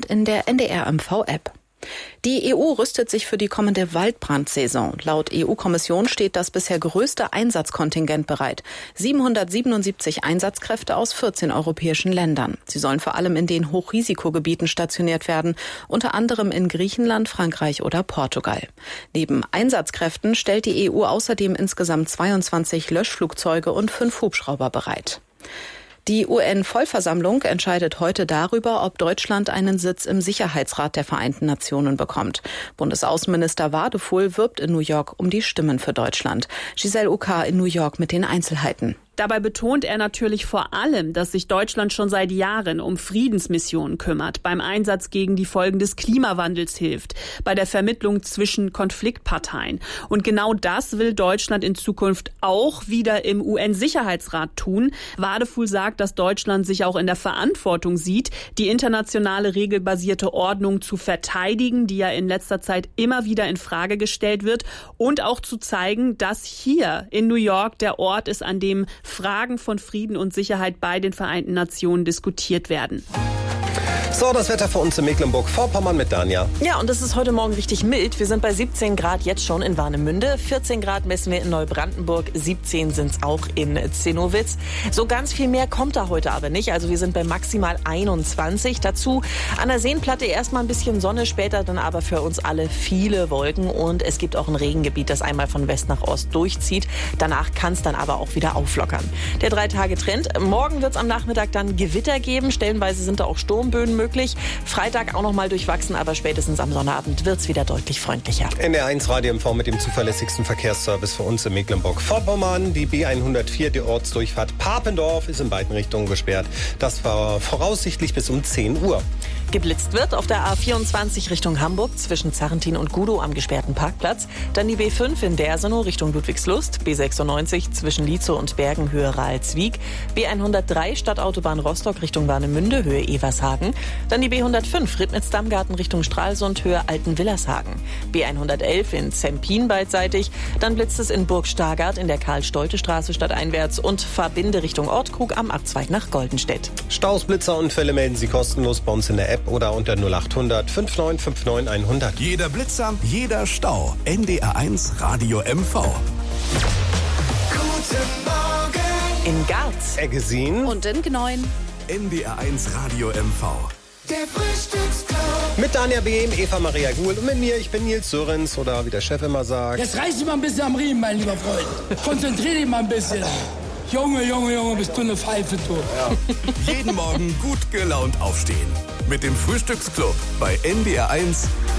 in der NDR-MV-App. Die EU rüstet sich für die kommende Waldbrandsaison. Laut EU-Kommission steht das bisher größte Einsatzkontingent bereit. 777 Einsatzkräfte aus 14 europäischen Ländern. Sie sollen vor allem in den Hochrisikogebieten stationiert werden, unter anderem in Griechenland, Frankreich oder Portugal. Neben Einsatzkräften stellt die EU außerdem insgesamt 22 Löschflugzeuge und 5 Hubschrauber bereit. Die UN-Vollversammlung entscheidet heute darüber, ob Deutschland einen Sitz im Sicherheitsrat der Vereinten Nationen bekommt. Bundesaußenminister Wadefuhl wirbt in New York um die Stimmen für Deutschland. Giselle Uka in New York mit den Einzelheiten. Dabei betont er natürlich vor allem, dass sich Deutschland schon seit Jahren um Friedensmissionen kümmert, beim Einsatz gegen die Folgen des Klimawandels hilft, bei der Vermittlung zwischen Konfliktparteien. Und genau das will Deutschland in Zukunft auch wieder im UN-Sicherheitsrat tun. Wadefuhl sagt, dass Deutschland sich auch in der Verantwortung sieht, die internationale regelbasierte Ordnung zu verteidigen, die ja in letzter Zeit immer wieder in Frage gestellt wird, und auch zu zeigen, dass hier in New York der Ort ist, an dem Fragen von Frieden und Sicherheit bei den Vereinten Nationen diskutiert werden. So, das Wetter für uns in Mecklenburg-Vorpommern mit Danja. Ja, und es ist heute Morgen richtig mild. Wir sind bei 17 Grad jetzt schon in Warnemünde. 14 Grad messen wir in Neubrandenburg. 17 sind es auch in Zinnowitz. So ganz viel mehr kommt da heute aber nicht. Also wir sind bei maximal 21. Dazu an der Seenplatte erstmal ein bisschen Sonne, später dann aber für uns alle viele Wolken. Und es gibt auch ein Regengebiet, das einmal von West nach Ost durchzieht. Danach kann es dann aber auch wieder auflockern. Der 3-Tage-Trend. Morgen wird es am Nachmittag dann Gewitter geben. Stellenweise sind da auch Sturmböen möglich. Freitag auch noch mal durchwachsen, aber spätestens am Sonnabend wird es wieder deutlich freundlicher. NDR1 Radio MV mit dem zuverlässigsten Verkehrsservice für uns in Mecklenburg-Vorpommern. Die B104, die Ortsdurchfahrt Papendorf, ist in beiden Richtungen gesperrt. Das war voraussichtlich bis um 10 Uhr. Geblitzt wird auf der A24 Richtung Hamburg zwischen Zarrentin und Gudow am gesperrten Parkplatz. Dann die B5 in Dersenow Richtung Ludwigslust. B96 zwischen Lietzow und Bergen Höhe Ralswiek. B103 Stadtautobahn Rostock Richtung Warnemünde Höhe Evershagen. Dann die B105 Ribnitz-Dammgarten Richtung Stralsund Höhe Altenwillershagen. B111 in Zempin beidseitig. Dann blitzt es in Burg Stargard in der Karl-Stolte-Straße stadteinwärts und Verbinde Richtung Ortkrug am Abzweig nach Goldenstedt. Staus, Blitzerunfälle melden Sie kostenlos bei uns in der App oder unter 0800 5959 100. Jeder Blitzer, jeder Stau. NDR1 Radio MV. Guten Morgen In Garz. Eggesin Und in Gneuen. NDR1 Radio MV. der Frühstücksclub. mit Danja Behm, Eva Maria Guhl und mit mir, ich bin Nils Sörens oder wie der Chef immer sagt. Jetzt reiß dich mal ein bisschen am Riemen, mein lieber Freund. Konzentrier dich mal ein bisschen. Junge, bist du eine Pfeife, du. Ja. Jeden Morgen gut gelaunt aufstehen. Mit dem Frühstücksclub bei NDR1